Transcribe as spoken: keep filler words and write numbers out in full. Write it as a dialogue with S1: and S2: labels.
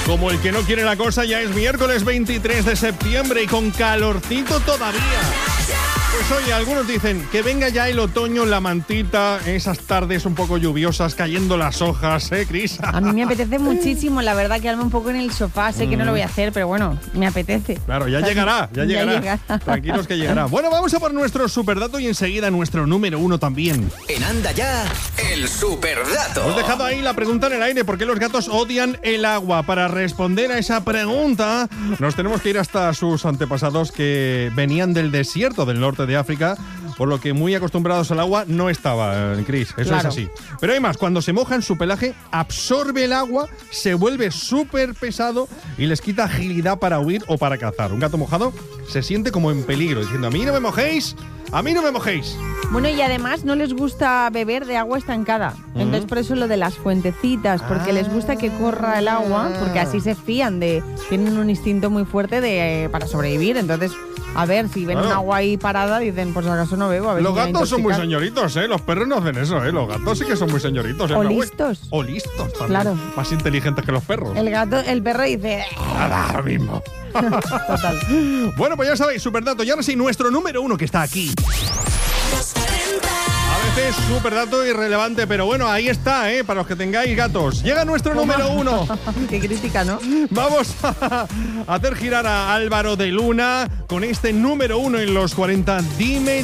S1: Como el que no quiere la cosa, ya es miércoles veintitrés de septiembre y con calorcito todavía. Pues oye, algunos dicen que venga ya el otoño, la mantita, esas tardes un poco lluviosas, cayendo las hojas, ¿eh, Cris?
S2: A mí me apetece muchísimo, la verdad, quedarme un poco en el sofá. Sé que no lo voy a hacer, pero bueno, me apetece.
S1: Claro, ya llegará, ya llegará. Ya llegará. Tranquilos que llegará. Bueno, vamos a por nuestro superdato y enseguida nuestro número uno también.
S3: En Anda Ya, el superdato.
S1: Os he dejado ahí la pregunta en el aire, ¿por qué los gatos odian el agua? Para responder a esa pregunta, nos tenemos que ir hasta sus antepasados que venían del desierto del norte de África, por lo que muy acostumbrados al agua no estaban, Cris. Eso
S2: claro.
S1: es así. Pero hay más, cuando se mojan su pelaje absorbe el agua, se vuelve súper pesado y les quita agilidad para huir o para cazar. Un gato mojado se siente como en peligro, diciendo, a mí no me mojéis, a mí no me mojéis.
S2: Bueno, y además no les gusta beber de agua estancada. Uh-huh. Entonces por eso lo de las fuentecitas, porque ah. les gusta que corra el agua, porque así se fían de, tienen un instinto muy fuerte de eh, para sobrevivir. Entonces, a ver, si ven
S1: claro.
S2: un agua ahí parada, dicen, pues acaso no bebo. A ver
S1: los
S2: si
S1: gatos son muy señoritos, ¿eh? Los perros no hacen eso, ¿eh? Los gatos sí que son muy señoritos. ¿eh?
S2: O listos.
S1: O listos también.
S2: Claro.
S1: Más inteligentes que los perros.
S2: El gato, el perro dice...
S1: Nada, lo mismo.
S2: Total.
S1: Bueno, pues ya sabéis, superdato. Y ahora sí, nuestro número uno que está aquí. A veces superdato irrelevante, pero bueno, ahí está, ¿eh? Para los que tengáis gatos. Llega nuestro ¿Cómo? número uno.
S2: Qué crítica, ¿no?
S1: Vamos a hacer girar a Álvaro de Luna con este número uno en los cuarenta. Dime